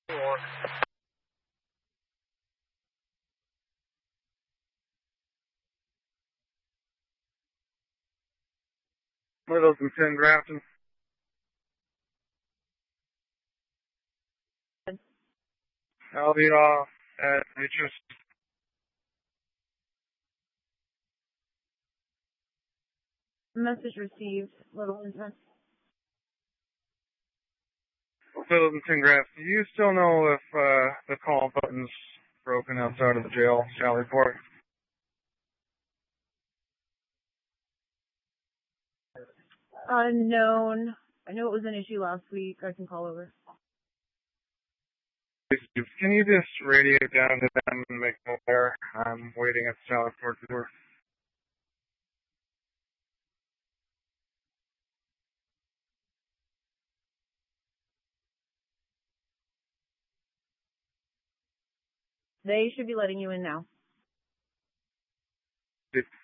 Littleton, Grafton. I'll be off at Citrus. Message received, Littleton. Littleton, Grafton. Do you still know if the call button's broken outside of the jail? Shall report. Unknown. I know it was an issue last week. I can call over. Can you just radio down to them and make them aware? I'm waiting at the Sally Port door. They should be letting you in now.